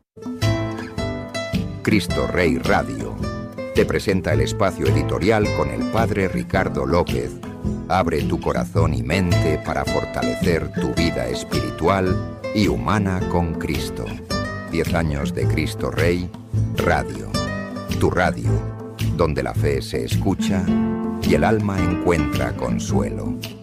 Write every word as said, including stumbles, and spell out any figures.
Cristo Rey Radio te presenta el espacio editorial con el padre Ricardo López. Abre tu corazón y mente para fortalecer tu vida espiritual y humana con Cristo. Diez años de Cristo Rey Radio. Tu radio, donde la fe se escucha y el alma encuentra consuelo.